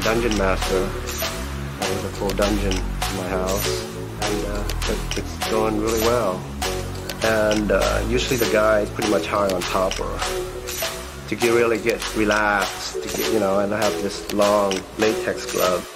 dungeon master. There's a full dungeon in my house, and it's going really well. And usually the guy is pretty much high on topper to really get relaxed, and I have this long latex glove.